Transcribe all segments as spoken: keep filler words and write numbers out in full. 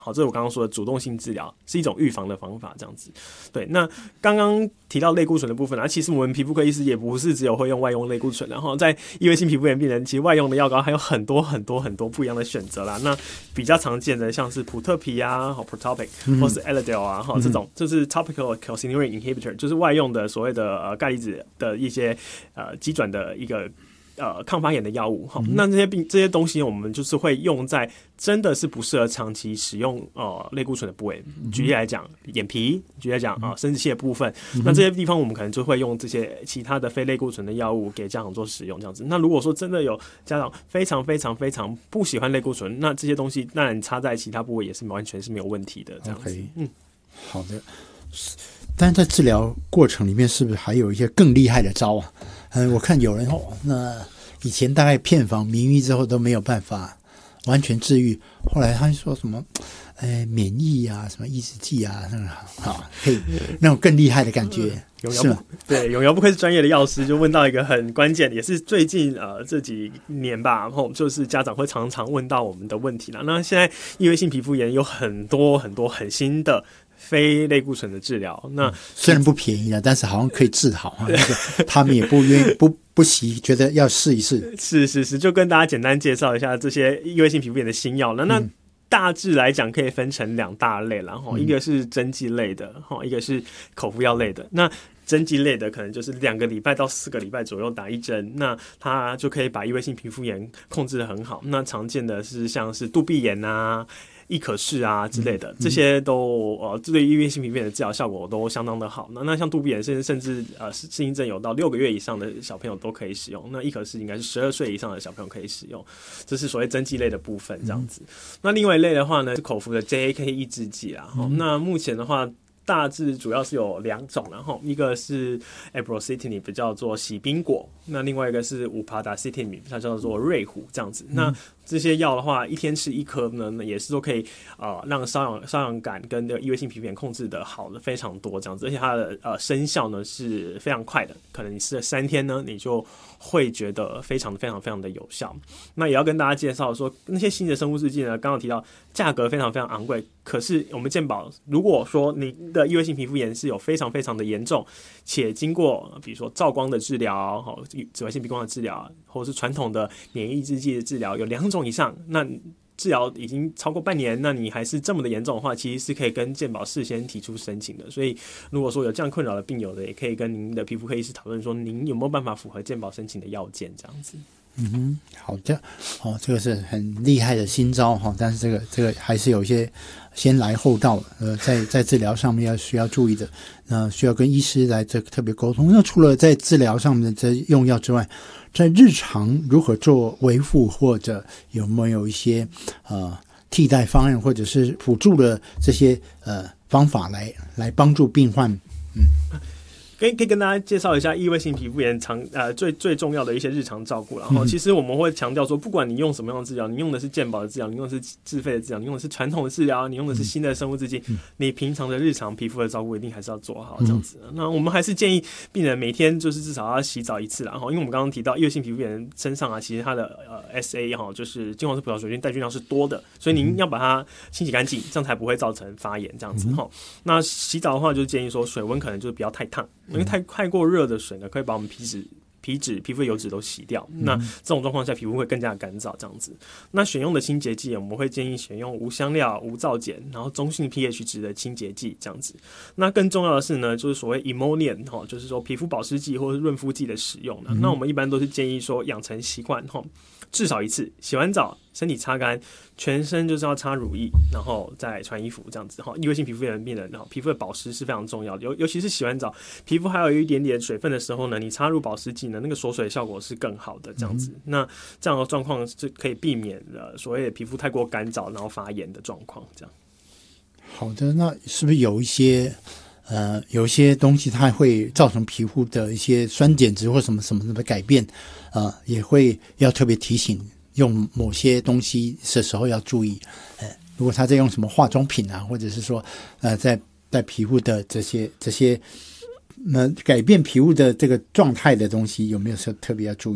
好，这是我刚刚说的主动性治疗，是一种预防的方法，这样子。对，那刚刚提到类固醇的部分啊，其实我们皮肤科医师也不是只有会用外用类固醇，然后在异位性皮肤炎病人，其实外用的药膏还有很多很多很多不一样的选择啦。那比较常见的像是普特皮啊、Protopic 或是 Elidel 啊，哈、嗯，这种就是 topical calcineurin inhibitor， 就是外用的所谓的呃钙离子的一些呃机转的一个。呃，抗发炎的药物，好、嗯，那这些病这些东西，我们就是会用在真的是不适合长期使用呃类固醇的部位。举例来讲，眼皮；举例来讲啊，生殖器的部分、嗯，那这些地方我们可能就会用这些其他的非类固醇的药物给家长做使用，这样子。那如果说真的有家长非常非常非常不喜欢类固醇，那这些东西当然插在其他部位也是完全是没有问题的，这样子。Okay. 嗯， 好的。但是在治疗过程里面，是不是还有一些更厉害的招啊？嗯，我看有人哦，那以前大概片房名医之后都没有办法完全治愈，后来他说什么，呃，免疫啊，什么抑制剂啊，那个好，可以那种更厉害的感觉。 永尧不对，永尧不愧是专业的药师，就问到一个很关键，也是最近呃这几年吧，然后就是家长会常常问到我们的问题啦。那现在异位性皮肤炎有很多很多很新的非类固醇的治疗，那、嗯、 虽然不便宜了，但是好像可以治好啊。那个他们也不愿意不不惜，觉得要试一试。 是是是，就跟大家简单介绍一下这些异位性皮肤炎的新药了。那、嗯大致来讲可以分成两大类，然后一个是针剂类的，一个是口服药类的。那针剂类的可能就是两个礼拜到四个礼拜左右打一针，那它就可以把异位性皮肤炎控制得很好。那常见的是像是杜闭炎啊、易可氏啊之类的，这些都呃对异位性皮肤炎的治疗效果都相当的好。那那像杜闭炎甚至甚至呃适应症有到六个月以上的小朋友都可以使用，那易可氏应该是十二岁以上的小朋友可以使用，这是所谓针剂类的部分这样子。嗯、那另外一类的话呢是口服的 J A K 抑制剂啦、嗯。那目前的话大致主要是有两种，然后一个是 abrocitinib 叫做喜宾果，那另外一个是 upadacitinib 它叫做瑞虎这样子。嗯、那这些药的话，一天吃一颗呢，也是都可以呃让瘙痒瘙痒感跟异位性皮肤炎控制的好的非常多这样子，而且它的呃生效呢是非常快的，可能你吃了三天呢，你就会觉得非常非常非常的有效。那也要跟大家介绍说，那些新的生物制剂呢，刚刚提到价格非常非常昂贵，可是我们健保如果说你的异位性皮肤炎是有非常非常的严重，且经过比如说照光的治疗、紫外线避光的治疗，或者是传统的免疫抑制剂的治疗，有两种以上，那治疗已经超过半年，那你还是这么的严重的话，其实是可以跟健保事先提出申请的。所以如果说有这样困扰的病友的，也可以跟您的皮肤科医师讨论说，您有没有办法符合健保申请的要件这样子。 嗯哼，好的，哦，这个是很厉害的新招哈，但是这个这个还是有一些先来后到，呃，在在治疗上面要需要注意的，那、呃、需要跟医师来这特别沟通。那除了在治疗上面的这用药之外，在日常如何做维护，或者有没有一些呃替代方案，或者是辅助的这些呃方法来来帮助病患？嗯。 可以可以跟大家介绍一下异位性皮肤炎常呃最最重要的一些日常照顾，然后其实我们会强调说，不管你用什么样的治疗，你用的是健保的治疗，你用的是自费的治疗，你用的是传统的治疗，你用的是新的生物制剂，嗯、你平常的日常皮肤的照顾一定还是要做好这样子。嗯、那我们还是建议病人每天就是至少要洗澡一次啦，因为我们刚刚提到异位性皮肤炎身上啊，其实它的呃 S A 哈就是金黄色葡萄球菌带菌量是多的，所以您要把它清洗干净，这样才不会造成发炎这样子哈。嗯、那洗澡的话，就建议说水温可能就是不要太烫。因为太太过热的水呢，可以把我们皮脂、皮脂、皮肤的油脂都洗掉。那这种状况下，皮肤会更加干燥，这样子。那选用的清洁剂，我们会建议选用无香料、无皂碱，然后中性 pH 值的清洁剂，这样子。那更重要的是呢，就是所谓 emollient 哈，就是说皮肤保湿剂或是润肤剂的使用呢。嗯、那我们一般都是建议说养成习惯哈，至少一次洗完澡，身体擦干，全身就是要擦乳液，然后再穿衣服这样子哈。异位性皮肤炎的病人，皮肤的保湿是非常重要的，尤尤其是洗完澡，皮肤还有一点点水分的时候呢，你擦入保湿剂呢，那个锁水效果是更好的这样子。嗯、那这样的状况是可以避免了所谓的皮肤太过干燥，然后发炎的状况。这样。 好的，那是不是有一些呃有一些东西它会造成皮肤的一些酸碱值或什么什么的改变？呃，也会要特别提醒。用某些东西的时候要注意，呃，如果他在用什么化妆品啊，或者是说，呃，在在皮肤的这些这些，呃，改变皮肤的这个状态的东西，有没有说特别要注意？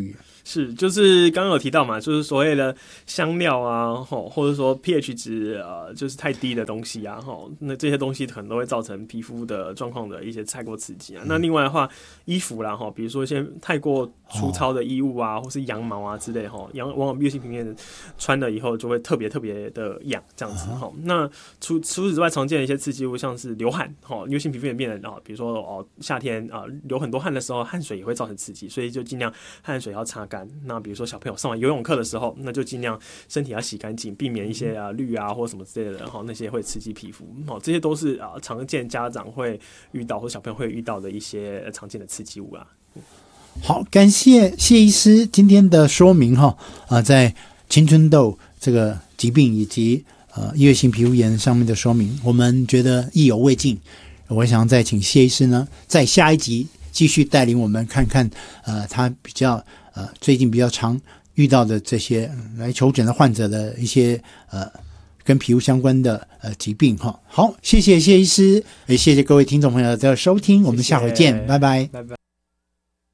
是，就是刚刚有提到嘛，就是所谓的香料啊，吼，或者说 pH 值呃，就是太低的东西啊，吼，那这些东西可能都会造成皮肤的状况的一些太过刺激啊。嗯、那另外的话，衣服啦，吼，比如说一些太过粗糙的衣物啊，哦、或是羊毛啊之类，吼，羊往往月经平面穿了以后就会特别特别的痒，这样子，吼、嗯。那除除此之外，常见的一些刺激物，像是流汗，吼，月经皮肤也变得啊，比如说哦，夏天啊、呃、流很多汗的时候，汗水也会造成刺激，所以就尽量汗水要擦干。那比如说小朋友上完游泳课的时候，那就尽量身体要洗干净，避免一些啊氯啊或什么之类的，哈，那些会刺激皮肤，好，这些都是啊常见家长会遇到或小朋友会遇到的一些常见的刺激物啊。 好，感谢谢医师今天的说明哈啊、呃，在青春痘这个疾病以及呃异位性皮肤炎上面的说明，我们觉得意犹未尽。我想再请谢医师呢，在下一集继续带领我们看看，呃，他比较呃最近比较常遇到的这些来求诊的患者的一些呃跟皮肤相关的呃疾病哈。好，谢谢谢医师，也谢谢各位听众朋友的收听，我们下回见， 谢谢， 拜拜， 拜拜。